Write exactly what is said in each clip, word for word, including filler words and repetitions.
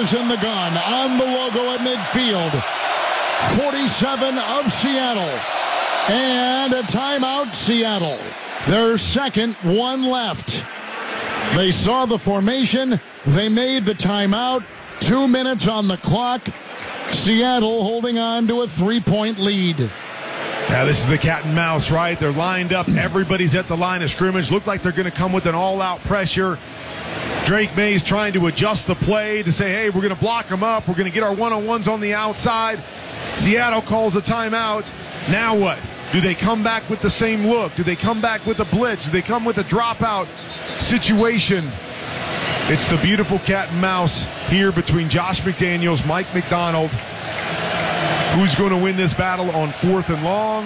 is in the gun. On the logo at midfield. forty-seven of Seattle. And a timeout, Seattle. Their second, one left. They saw the formation. They made the timeout. Two minutes on the clock. Seattle holding on to a three-point lead. Yeah, this is the cat and mouse, right? They're lined up. Everybody's at the line of scrimmage. Look like they're going to come with an all-out pressure. Drake Maye's trying to adjust the play to say, hey, we're going to block them up. We're going to get our one-on-ones on the outside. Seattle calls a timeout. Now what? Do they come back with the same look? Do they come back with a blitz? Do they come with a dropout situation? It's the beautiful cat and mouse here between Josh McDaniels, Mike McDonald. Who's going to win this battle on fourth and long?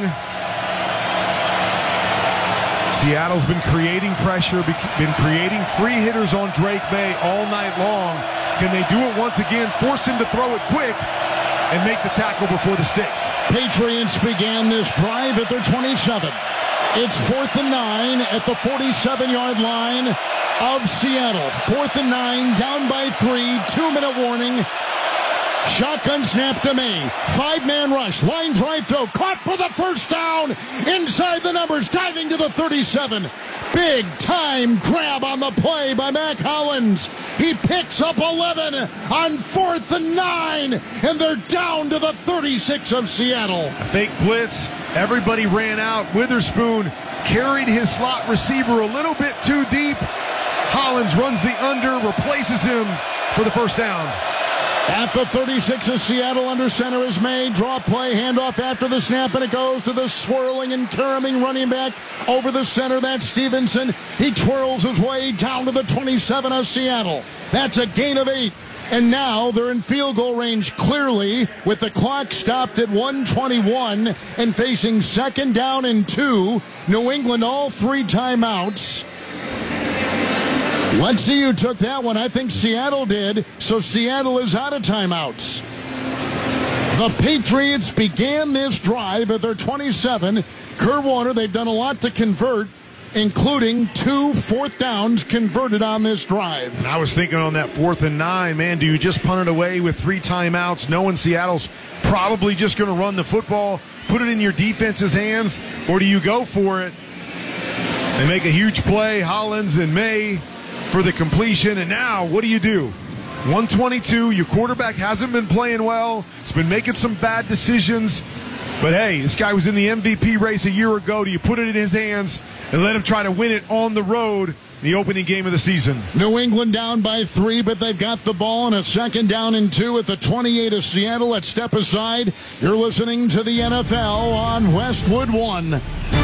Seattle's been creating pressure, been creating free hitters on Drake Maye all night long. Can they do it once again, force him to throw it quick, and make the tackle before the sticks? Patriots began this drive at their twenty-seven. It's fourth and nine at the forty-seven-yard line of Seattle. Fourth and nine, down by three, two-minute warning. Shotgun snap to Maye. Five-man rush. Line drive throw. Caught for the first down. Inside the numbers. Diving to the thirty-seven. Big time grab on the play by Mack Hollins. He picks up eleven on fourth and nine. And they're down to the thirty-six of Seattle. A fake blitz. Everybody ran out. Witherspoon carried his slot receiver a little bit too deep. Hollins runs the under, replaces him for the first down. At the thirty-six of Seattle, under center is Maye. Draw play, handoff after the snap, and it goes to the swirling and caroming running back over the center. That's Stevenson. He twirls his way down to the twenty-seven of Seattle. That's a gain of eight. And now they're in field goal range clearly with the clock stopped at one twenty-one and facing second down and two. New England all three timeouts. Let's see who took that one. I think Seattle did. So Seattle is out of timeouts. The Patriots began this drive at their twenty-seven. Kurt Warner, they've done a lot to convert, including two fourth downs converted on this drive. And I was thinking on that fourth and nine, man, do you just punt it away with three timeouts, knowing Seattle's probably just going to run the football, put it in your defense's hands, or do you go for it? They make a huge play, Hollins and Maye, for the completion, and now what do you do? one twenty-two, your quarterback hasn't been playing well. He's been making some bad decisions. But hey, this guy was in the M V P race a year ago. Do you put it in his hands and let him try to win it on the road, the opening game of the season? New England down by three, but they've got the ball, and a second down and two at the twenty-eight of Seattle. Let's step aside. You're listening to the N F L on Westwood One.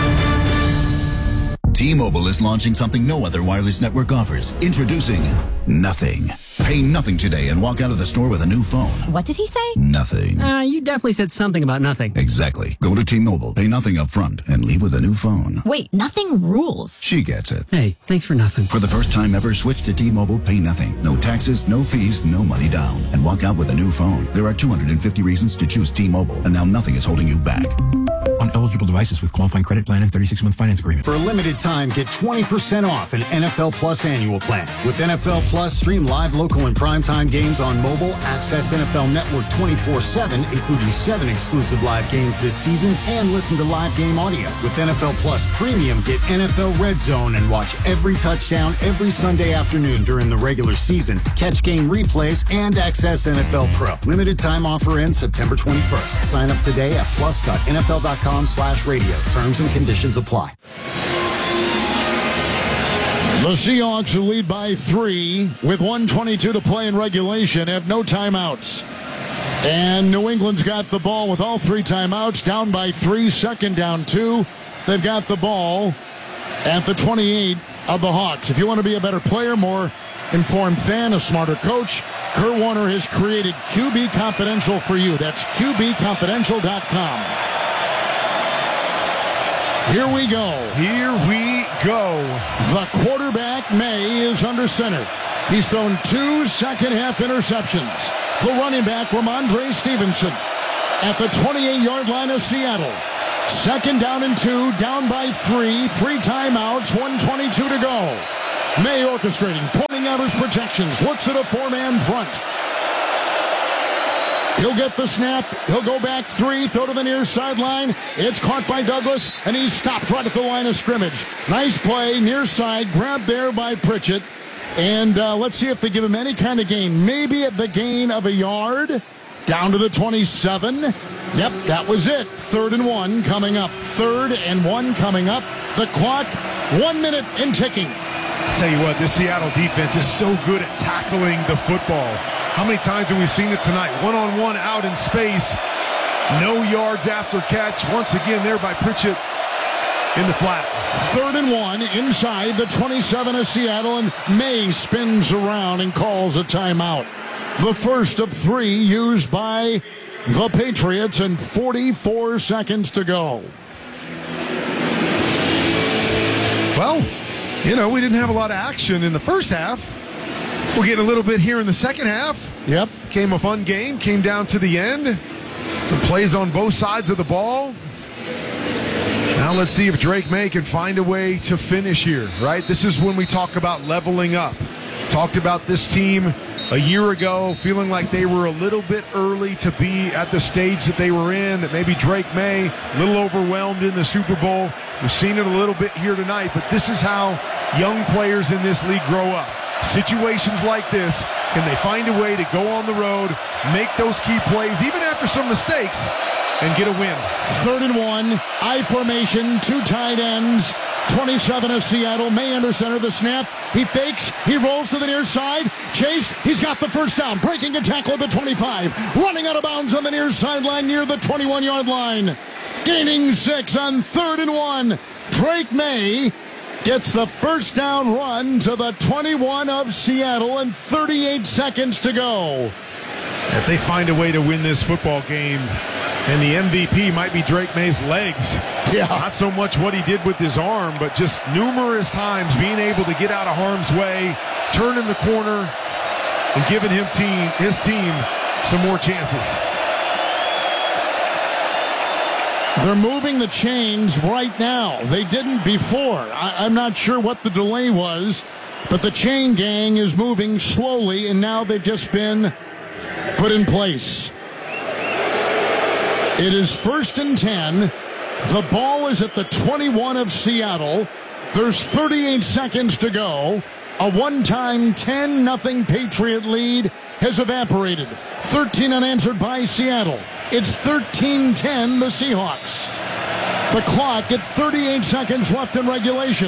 T-Mobile is launching something no other wireless network offers. Introducing Nothing. Pay nothing today and walk out of the store with a new phone. What did he say? Nothing. Uh, you definitely said something about nothing. Exactly. Go to T-Mobile, pay nothing up front, and leave with a new phone. Wait, nothing rules. She gets it. Hey, thanks for nothing. For the first time ever, switch to T-Mobile, pay nothing. No taxes, no fees, no money down. And walk out with a new phone. There are two hundred fifty reasons to choose T-Mobile, and now nothing is holding you back. On eligible devices with qualifying credit plan and thirty-six month finance agreement. For a limited time, get twenty percent off an N F L Plus annual plan. With N F L Plus, stream live, local, and primetime games on mobile, access N F L Network twenty-four seven, including seven exclusive live games this season, and listen to live game audio. With N F L Plus Premium, get N F L Red Zone and watch every touchdown every Sunday afternoon during the regular season. Catch game replays and access N F L Pro. Limited time offer ends September twenty-first. Sign up today at plus dot N F L dot com slash radio. Terms and conditions apply. The Seahawks, who lead by three with one twenty-two to play in regulation, have no timeouts. And New England's got the ball with all three timeouts, down by three, second down two. They've got the ball at the twenty-eight of the Hawks. If you want to be a better player, more informed fan, a smarter coach, Kurt Warner has created Q B Confidential for you. That's Q B confidential dot com. Here we go. Here we go. The quarterback, Maye, is under center. He's thrown two second-half interceptions. The running back, Ramondre Stevenson, at the twenty-eight-yard line of Seattle. Second down and two, down by three, three timeouts, one twenty-two to go. Maye orchestrating, pointing out his protections, looks at a four-man front. He'll get the snap. He'll go back three, throw to the near sideline. It's caught by Douglas, and he's stopped right at the line of scrimmage. Nice play, near side, grabbed there by Pritchett. And uh, let's see if they give him any kind of gain. Maybe at the gain of a yard. Down to the twenty-seven. Yep, that was it. Third and one coming up. Third and one coming up. The clock, one minute and ticking. I'll tell you what, this Seattle defense is so good at tackling the football. How many times have we seen it tonight? One-on-one out in space. No yards after catch. Once again, there by Pritchett in the flat. Third and one inside the twenty-seven of Seattle, and May spins around and calls a timeout. The first of three used by the Patriots, and forty-four seconds to go. Well, you know, we didn't have a lot of action in the first half. We're getting a little bit here in the second half. Yep. Came a fun game, came down to the end. Some plays on both sides of the ball. Now let's see if Drake May can find a way to finish here, right? This is when we talk about leveling up. Talked about this team a year ago, feeling like they were a little bit early to be at the stage that they were in, that maybe Drake May, a little overwhelmed in the Super Bowl. We've seen it a little bit here tonight, but this is how young players in this league grow up. Situations like this, can they find a way to go on the road, make those key plays, even after some mistakes, and get a win? Third and one, I formation, two tight ends. twenty-seven of Seattle, May under center, the snap. He fakes, he rolls to the near side. Chase, he's got the first down, breaking a tackle at the twenty-five. Running out of bounds on the near sideline near the twenty-one-yard line. Gaining six on third and one. Drake May gets the first down run to the twenty-one of Seattle, and thirty-eight seconds to go. If they find a way to win this football game, and the M V P might be Drake May's legs. Yeah. Not so much what he did with his arm, but just numerous times being able to get out of harm's way, turning the corner, and giving him team, his team some more chances. They're moving the chains right now. They didn't before. I, I'm not sure what the delay was, but the chain gang is moving slowly, and now they've just been put in place. It is first and ten. The ball is at the twenty-one of Seattle. There's thirty-eight seconds to go. A one-time ten nothing Patriot lead has evaporated. thirteen unanswered by Seattle. It's thirteen ten the Seahawks. The clock at thirty-eight seconds left in regulation.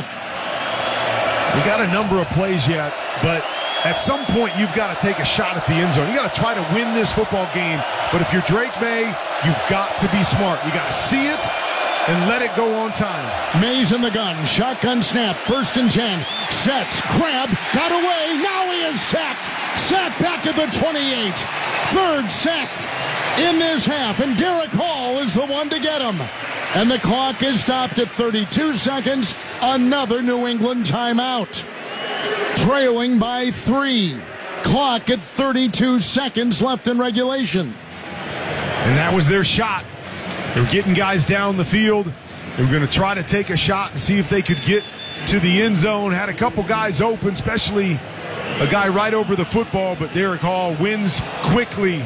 We got a number of plays yet, but at some point you've got to take a shot at the end zone. You got to try to win this football game. But if you're Drake May, you've got to be smart. You got to see it and let it go on time. May's in the gun. Shotgun snap. First and ten. Sets. Grab. Got away. Now he is sacked. Sacked back at the twenty-eight. Third sack in this half. And Derek Hall is the one to get him. And the clock is stopped at thirty-two seconds. Another New England timeout. Trailing by three. Clock at thirty-two seconds left in regulation. And that was their shot. They were getting guys down the field. They were going to try to take a shot and see if they could get to the end zone. Had a couple guys open, especially a guy right over the football, but Derek Hall wins quickly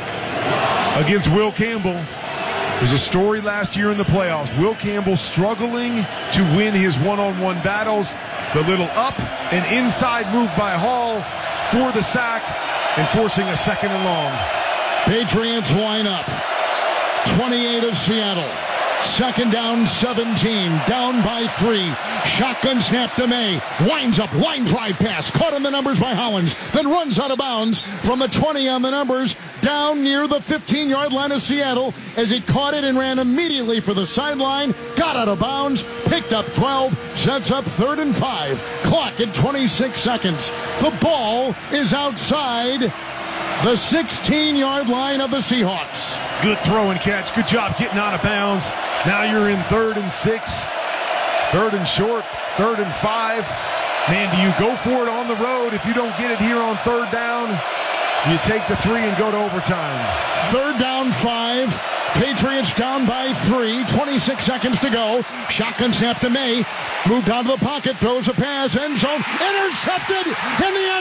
against Will Campbell. There's a story last year in the playoffs. Will Campbell struggling to win his one-on-one battles. The little up and inside move by Hall for the sack and forcing a second and long. Patriots line up. twenty-eight of Seattle. Second down, seventeen. Down by three. Shotgun snap to May. Winds up, line drive pass. Caught on the numbers by Hollins. Then runs out of bounds from the twenty on the numbers. Down near the fifteen-yard line of Seattle as he caught it and ran immediately for the sideline. Got out of bounds. Picked up twelve. Sets up third and five. Clock at twenty-six seconds. The ball is outside the sixteen-yard line of the Seahawks. Good throw and catch. Good job getting out of bounds. Now you're in third and six. Third and short. Third and five. Man, do you go for it on the road if you don't get it here on third down? Do you take the three and go to overtime? Third down, five. Patriots down by three. twenty-six seconds to go. Shotgun snap to May. Moved out of the pocket. Throws a pass. End zone. Intercepted in the end